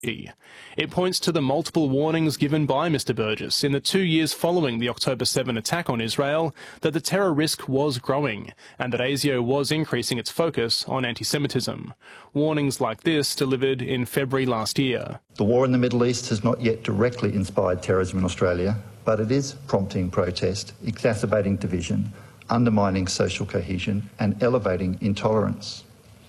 It points to the multiple warnings given by Mr Burgess in the 2 years following the October 7 attack on Israel that the terror risk was growing and that ASIO was increasing its focus on anti-Semitism. Warnings like this delivered in February last year. The war in the Middle East has not yet directly inspired terrorism in Australia, but it is prompting protest, exacerbating division, undermining social cohesion and elevating intolerance.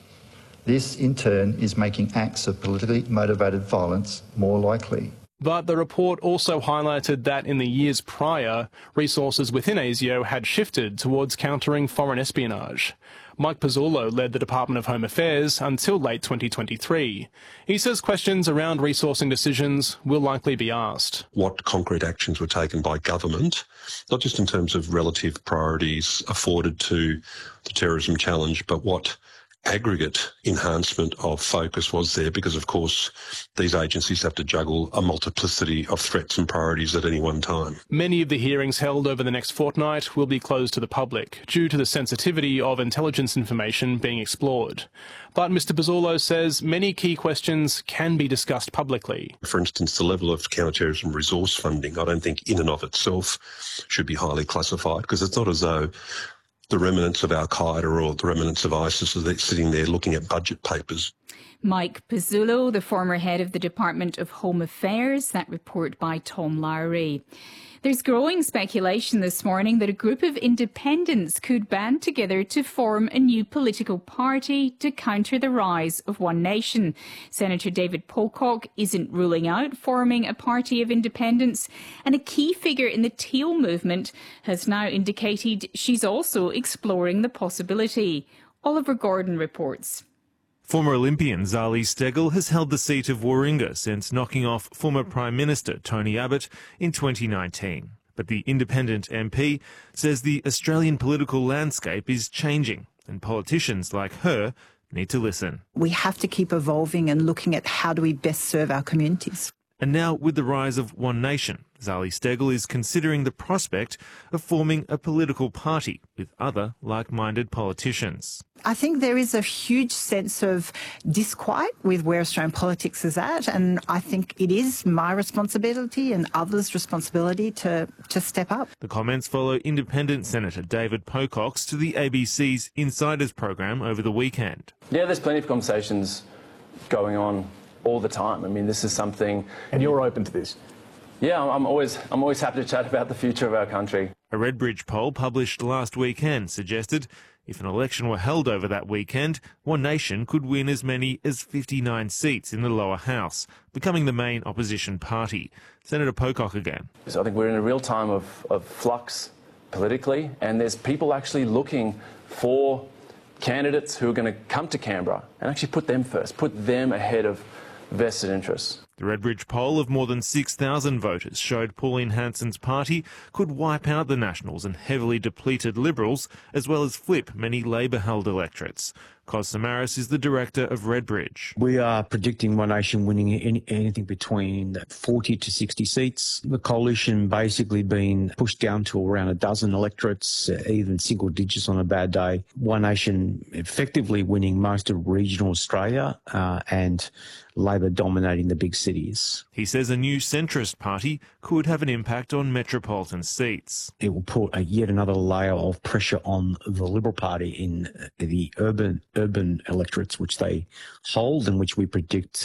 This, in turn, is making acts of politically motivated violence more likely. But the report also highlighted that in the years prior, resources within ASIO had shifted towards countering foreign espionage. Mike Pizzullo led the Department of Home Affairs until late 2023. He says questions around resourcing decisions will likely be asked. What concrete actions were taken by government, not just in terms of relative priorities afforded to the terrorism challenge, but what aggregate enhancement of focus was there, because of course these agencies have to juggle a multiplicity of threats and priorities at any one time. Many of the hearings held over the next fortnight will be closed to the public due to the sensitivity of intelligence information being explored. But Mr Pizzullo says many key questions can be discussed publicly. For instance, the level of counterterrorism resource funding, I don't think in and of itself should be highly classified, because it's not as though the remnants of Al-Qaeda or the remnants of ISIS are sitting there looking at budget papers. Mike Pizzullo, the former head of the Department of Home Affairs, that report by Tom Lowry. There's growing speculation this morning that a group of independents could band together to form a new political party to counter the rise of One Nation. Senator David Pocock isn't ruling out forming a party of independents, and a key figure in the Teal movement has now indicated she's also exploring the possibility. Oliver Gordon reports. Former Olympian Zali Steggall has held the seat of Warringah since knocking off former Prime Minister Tony Abbott in 2019. But the independent MP says the Australian political landscape is changing and politicians like her need to listen. We have to keep evolving and looking at how do we best serve our communities. And now, with the rise of One Nation, Zali Steggall is considering the prospect of forming a political party with other like-minded politicians. I think there is a huge sense of disquiet with where Australian politics is at, and I think it is my responsibility and others' responsibility to step up. The comments follow independent Senator David Pocock's to the ABC's Insiders program over the weekend. Yeah, there's plenty of conversations going on all the time. I mean, this is something... And you're open to this? Yeah, I'm always happy to chat about the future of our country. A Redbridge poll published last weekend suggested if an election were held over that weekend, One Nation could win as many as 59 seats in the lower house, becoming the main opposition party. Senator Pocock again. So I think we're in a real time of flux politically, and there's people actually looking for candidates who are going to come to Canberra and actually put them first, put them ahead of vested interests. The Redbridge poll of more than 6,000 voters showed Pauline Hanson's party could wipe out the Nationals and heavily depleted Liberals, as well as flip many Labor-held electorates. Cos Samaras is the director of Redbridge. We are predicting One Nation winning anything between 40 to 60 seats. The coalition basically been pushed down to around a dozen electorates, even single digits on a bad day. One Nation effectively winning most of regional Australia and Labor dominating the big cities. He says a new centrist party could have an impact on metropolitan seats. It will put yet another layer of pressure on the Liberal Party in the urban electorates, which they hold and which we predict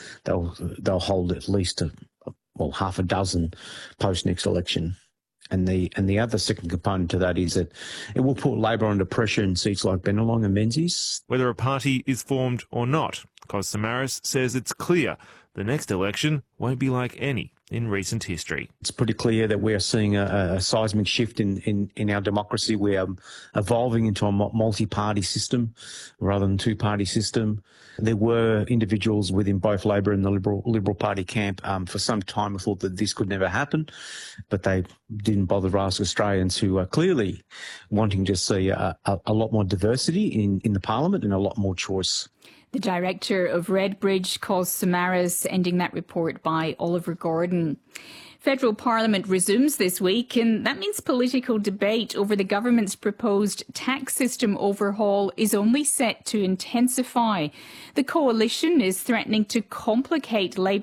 they'll hold at least half a dozen post next election. And the other second component to that is that it will put Labor under pressure in seats like Bennelong and Menzies. Whether a party is formed or not, Cos Samaras says it's clear the next election won't be like any in recent history. It's pretty clear that we are seeing a seismic shift in our democracy. We are evolving into a multi-party system rather than two-party system. There were individuals within both Labor and the Liberal Party camp for some time who thought that this could never happen, but they didn't bother to ask Australians who are clearly wanting to see a lot more diversity in the parliament and a lot more choice. The director of Redbridge Cos Samaras, ending that report by Oliver Gordon. Federal Parliament resumes this week, and that means political debate over the government's proposed tax system overhaul is only set to intensify. The coalition is threatening to complicate Labour